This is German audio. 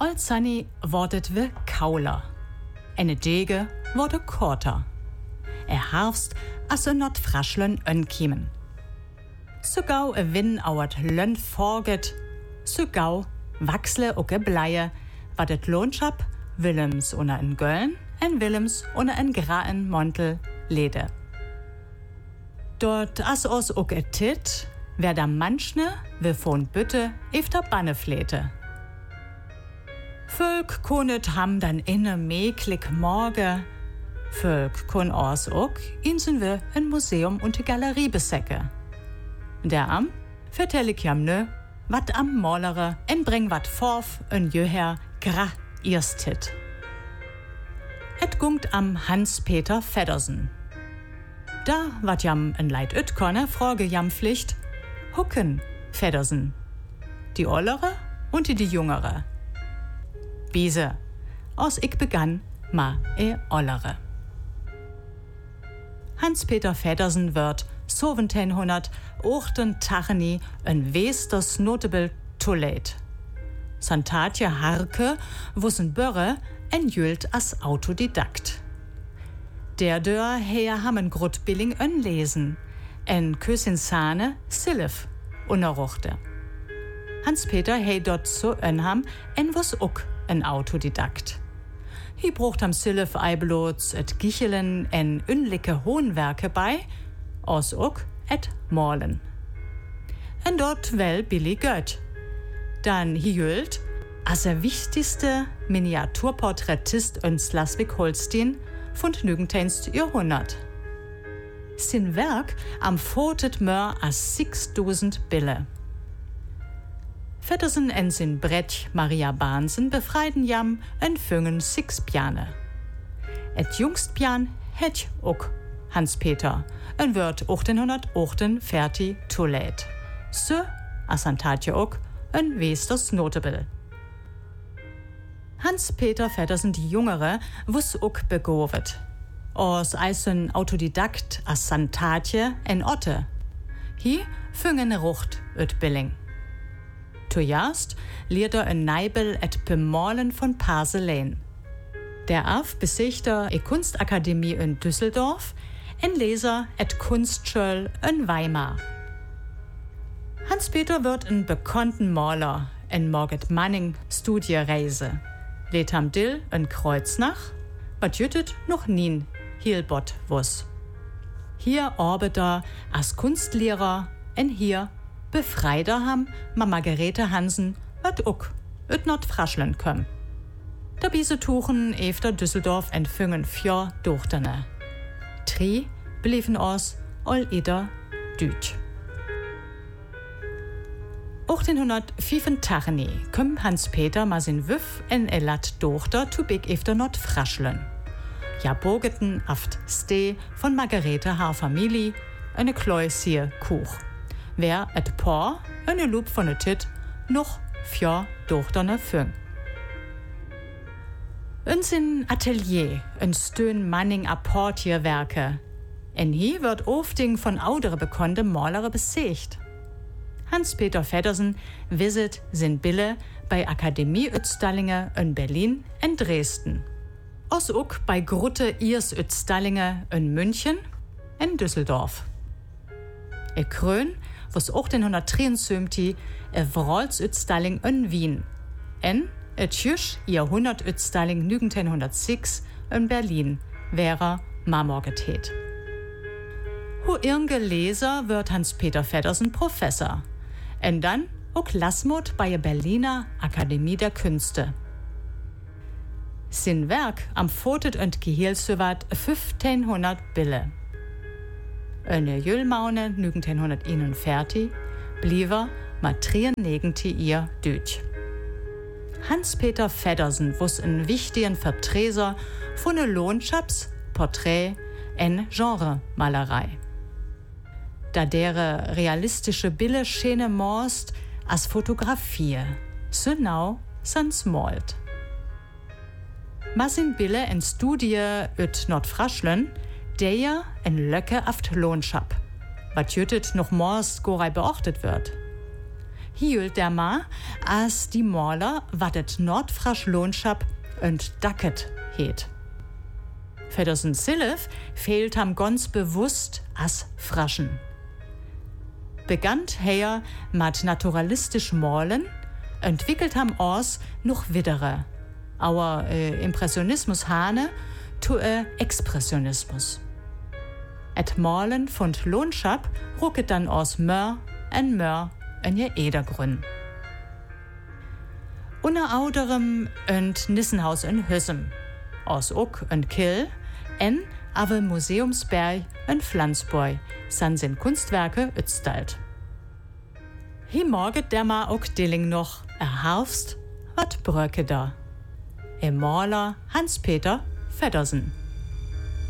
Als Sunny wordet we Kauler. Eine Dege wurde korter. Harfst, as not fraschlen önkiemen. So gau Win auert lön forget, so gau wachsle oke bleie, wat et Lohnschap Willems unna en Göln, en Willems unna en graen Montel lede. Dort as os ook et tit, wer da manchne, we von Bütte, efter Banneflete. Völk konet ham dann inne meklik morge, Völk kon os ook, insen we ein Museum und die Galerie besäcke. Der am vertell ich jam nö, wat am Molere en bring wat forf en jöher gra irstit. Et gungt am Hans-Peter Feddersen. Da wat jam en Leid üt konne, frage jam Pflicht, Hucken Feddersen. Die Ollere und die Jüngere. Wiese, aus ich begann ma Ollere. Hans-Peter Feddersen wird 1788 een Westers Notable Tolleit. Santatje Harke wussen Börre en jült as Autodidakt. Der dör her hammen Grutbilling ön lesen, en Kösin Sahne Silif unerruchte. Hans-Peter hei dort so ön ham en wus ook en Autodidakt. Hi brucht am Silif eiblots et Gichelen en unlicke Hohnwerke bei, aus ook et Morlen. En dort well billig göt. Dann hi jült, as wichtigste Miniaturporträtist in Schleswig-Holstein von 19. Jahrhundert. Sin Werk am fotet mör as 6000 Bille. Feddersen en sin Brett Maria Bahnsen befreiden jam en füngen 6 Piane. Et jungst Pian het ook Hans-Peter en wird 1848 tolleit. So asantatje ook en Westers Notable. Hans-Peter Feddersen die Jüngere wuss ook begovet. Aus eisen Autodidakt as Santatje en Otte. Hi füngen Rucht ut Billing. Zuerst lehrt en Neibel et Bemalen von Paselein. Der af besichter e Kunstakademie in Düsseldorf, en Leser et Kunstschöll in Weimar. Hans-Peter wird ein bekannten Maler en Margit Manning Studiereise. Lädt am Dill in Kreuznach, wat jüttet noch nien Hielbott wuss. Hier arbeitet als Kunstlehrer en hier befreider ham ma Margarete Hansen wat ook ut not fraschlen köm. Da biese tuchen efter Düsseldorf en füngen 4 Dochterne. 3 beliefen aus all eder Düt. 1885 küm Hans-Peter ma sin Wüff en lat Dochter tu big efter not fraschlen. Ja bogeten aft Ste von Margarete haar Familie eine Kleusier Kuch. Wer et Paar, eine Loop von et Tit, noch 4 Dochterne füng. In sin Atelier, in Stön Manning Apportierwerke. En hier wird ofting von audere bekannte Malere besicht. Hans-Peter Feddersen visit sin Bille bei Akademie-Utstallinge in Berlin en Dresden. Os ook bei Grutte Irs Utstallinge in München en Düsseldorf. E Krön was 1873 Wrolz-Utstalling in Wien en et Tschüsch Jahrhundert-Utstalling 1906 in Berlin wäre Marmorgetät. Hu irge Leser wird Hans-Peter Feddersen Professor en dann ook Lasmut bei der Berliner Akademie der Künste. Sin Werk am Fotet und Gehielsewart 1500 Bille. Eine Jüllmaune 1941 bliever matrien negenti ihr Düt. Hans-Peter Feddersen wuss en wichtigen Vertreter von ne Lohnschaps, Porträt en Genremalerei. Da dere realistische Bille schene morst as Fotografie, so nau sans malt. Masin Bille en Studie üt Nordfraschlen, der en Löcke aft Lohnschap, wat jüttet noch morst gorei beachtet wird. hielt der ma, als die Maler, wat et Nordfrasch Lohnschap und Dacket heet. 2011 fehlt ham ganz bewusst as Fraschen. Begannt her mat naturalistisch Malen, entwickelt ham aus noch widere, auer Impressionismus hane to Expressionismus. Et Malen von Lohnschap rucket dann aus Mör en je Edergrün. Unter anderem und Nissenhaus in Hüssem, aus Uck und Kill, en Ave Museumsberg und Pflanzboy, sind Kunstwerke utstalt. Hi morgen der ma auch Dilling noch erharfst, wat Bröcke da. Im Maler Hans-Peter Feddersen.